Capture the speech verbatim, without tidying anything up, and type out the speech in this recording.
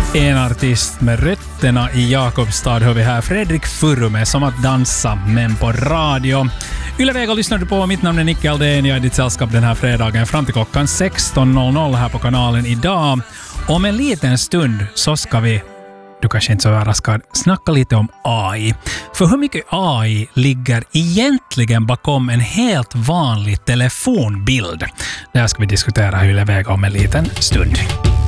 En artist med rötterna i Jakobstad hör vi här. Fredrik Furu med Som att dansa, men på radio. Yle Vega lyssnar du på. Mitt namn är Nicke Aldén. Jag är i ditt sällskap den här fredagen fram till klockan sexton noll noll här på kanalen idag. Om en liten stund så ska vi, du kanske inte så överraskad, snacka lite om A I. För hur mycket A I ligger egentligen bakom en helt vanlig telefonbild? Det här ska vi diskutera i Yle Vega om en liten stund.